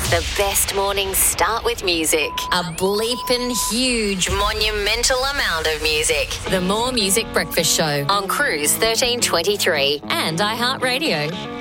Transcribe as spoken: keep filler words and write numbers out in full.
The best mornings start with music. A bleeping huge, monumental amount of music. The More Music Breakfast Show on Cruise thirteen twenty-three and iHeartRadio.